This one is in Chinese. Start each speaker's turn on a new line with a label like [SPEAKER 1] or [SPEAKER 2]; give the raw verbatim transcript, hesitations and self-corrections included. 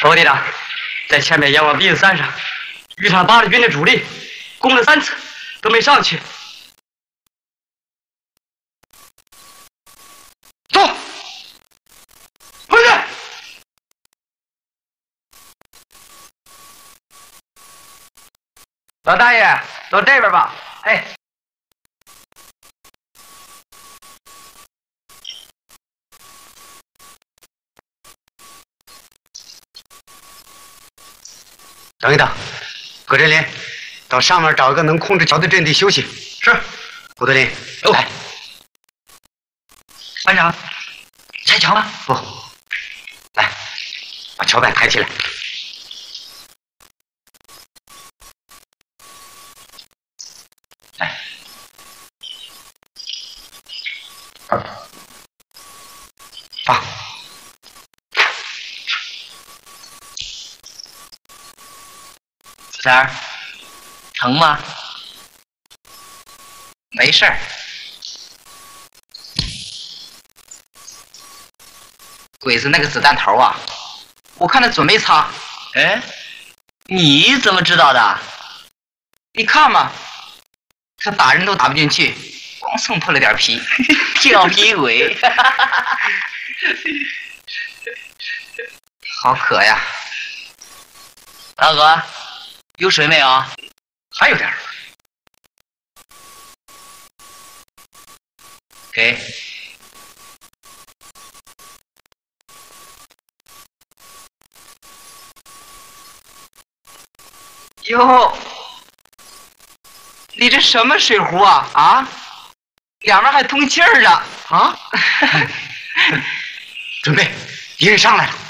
[SPEAKER 1] 说队长，在前面阎王鼻子山上遇上八路军的主力，攻了三次都没上去。走，回去。老大爷，到这边吧。哎。
[SPEAKER 2] 等一等，葛振林，到上面找一个能控制桥的阵地休息。
[SPEAKER 1] 是，
[SPEAKER 2] 胡德林，来。
[SPEAKER 1] 班长，拆桥吗？
[SPEAKER 2] 不，来，把桥板抬起来。来，放。
[SPEAKER 1] 三儿，疼吗？没事儿。鬼子那个子弹头啊，我看他准没擦。哎，你怎么知道的？你看嘛，他打人都打不进去，光蹭破了点皮，调皮鬼。好渴呀，大哥。 有水没有？还有点儿。给。哟，你这什么水壶啊？啊，两边还通气儿呢。啊？
[SPEAKER 2] 准备，敌人上来了。